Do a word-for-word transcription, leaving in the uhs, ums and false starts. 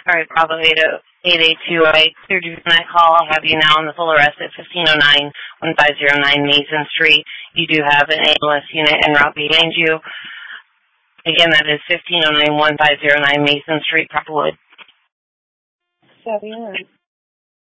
All right, Bravo eight eight two. I cleared you from that call. I'll have you now on the full arrest at fifteen oh nine, fifteen oh nine Mason Street. You do have an ambulance unit en route behind you. Again, that is fifteen oh nine, fifteen oh nine Mason Street, Copperwood. Seven.